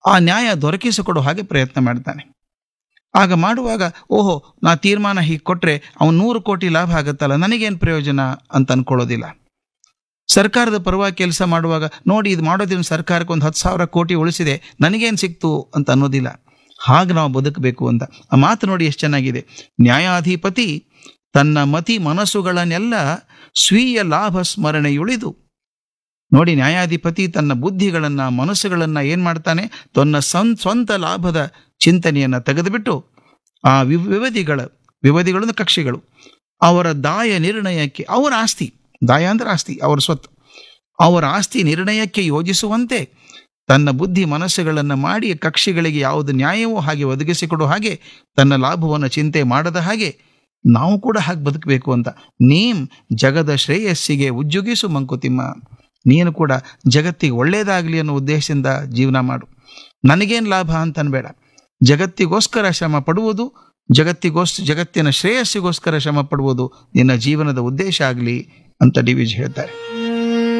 ಆ ನ್ಯಾಯ ದೊರಕಿಸಿಕೊಡೋ ಹಾಗೆ ಪ್ರಯತ್ನ ಮಾಡ್ತಾನೆ. ಆಗ ಮಾಡುವಾಗ ಓಹೋ, ನಾ ತೀರ್ಮಾನ ಹೀಗೆ ಕೊಟ್ಟರೆ ಅವನು 100 ಕೋಟಿ ಲಾಭ ಆಗುತ್ತಲ್ಲ, ನನಗೇನು ಪ್ರಯೋಜನ ಅಂತ ಅನ್ಕೊಳ್ಳೋದಿಲ್ಲ. ಸರ್ಕಾರದ ಪರವಾಗಿ ಕೆಲಸ ಮಾಡುವಾಗ ನೋಡಿ ಇದು ಮಾಡೋದ್ರಿಂದ ಸರ್ಕಾರಕ್ಕೆ ಒಂದು 10,000 ಕೋಟಿ ಉಳಿಸಿದೆ, ನನಗೇನು ಸಿಕ್ತು ಅಂತ ಅನ್ನೋದಿಲ್ಲ. ಹಾಗೆ ನಾವು ಬದುಕಬೇಕು ಅಂತ. ಆ ಮಾತು ನೋಡಿ ಎಷ್ಟು ಚೆನ್ನಾಗಿದೆ. ನ್ಯಾಯಾಧಿಪತಿ ತನ್ನ ಮತಿ ಮನಸ್ಸುಗಳನ್ನೆಲ್ಲ ಸ್ವೀಯ ಲಾಭ ಸ್ಮರಣೆಯುಳಿದು. ನೋಡಿ, ನ್ಯಾಯಾಧಿಪತಿ ತನ್ನ ಬುದ್ಧಿಗಳನ್ನ ಮನಸ್ಸುಗಳನ್ನ ಏನ್ ಮಾಡ್ತಾನೆ, ತನ್ನ ಸ್ವಂತ ಲಾಭದ ಚಿಂತನೆಯನ್ನ ತೆಗೆದುಬಿಟ್ಟು ಆ ವಿವಾದಿಗಳು ಕಕ್ಷಿಗಳು ಅವರ ದಾಯ ನಿರ್ಣಯಕ್ಕೆ, ಅವರ ಆಸ್ತಿ, ದಾಯ ಅಂದ್ರೆ ಆಸ್ತಿ, ಅವರ ಸ್ವತ್ತು, ಅವರ ಆಸ್ತಿ ನಿರ್ಣಯಕ್ಕೆ ಯೋಜಿಸುವಂತೆ ತನ್ನ ಬುದ್ಧಿ ಮನಸ್ಸುಗಳನ್ನು ಮಾಡಿ ಕಕ್ಷಿಗಳಿಗೆ ಯಾವುದು ನ್ಯಾಯವೋ ಹಾಗೆ ಒದಗಿಸಿಕೊಡೋ ಹಾಗೆ, ತನ್ನ ಲಾಭವನ್ನು ಚಿಂತೆ ಮಾಡದ ಹಾಗೆ ನಾವು ಕೂಡ ಹಾಗೆ ಬದುಕಬೇಕು ಅಂತ. ನೀಂ ಜಗದ ಶ್ರೇಯಸ್ಸಿಗೆ ಉಜ್ಜುಗಿಸು ಮಂಕುತಿಮ್ಮ, ನೀನು ಕೂಡ ಜಗತ್ತಿಗೆ ಒಳ್ಳೇದಾಗಲಿ ಅನ್ನೋ ಉದ್ದೇಶದಿಂದ ಜೀವನ ಮಾಡು. ನನಗೇನು ಲಾಭ ಅಂತ ಅನ್ಬೇಡ. ಜಗತ್ತಿಗೋಸ್ಕರ ಶ್ರಮ ಪಡುವುದು, ಜಗತ್ತಿನ ಶ್ರೇಯಸ್ಸಿಗೋಸ್ಕರ ಶ್ರಮ ಪಡುವುದು ನಿನ್ನ ಜೀವನದ ಉದ್ದೇಶ ಆಗಲಿ ಅಂತ ಡಿ ವಿ ಜಿ ಹೇಳ್ತಾರೆ.